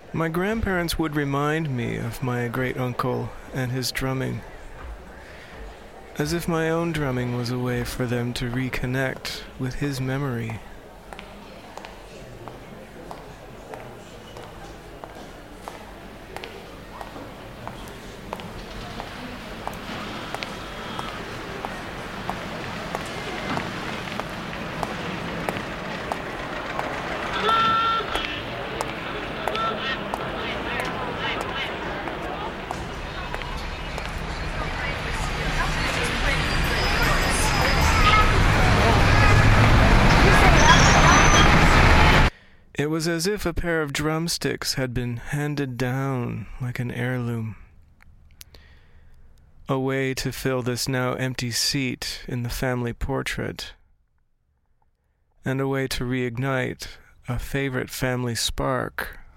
My grandparents would remind me of my great-uncle and his drumming, as if my own drumming was a way for them to reconnect with his memory. It was as if a pair of drumsticks had been handed down like an heirloom. A way to fill this now empty seat in the family portrait, and a way to reignite a favorite family spark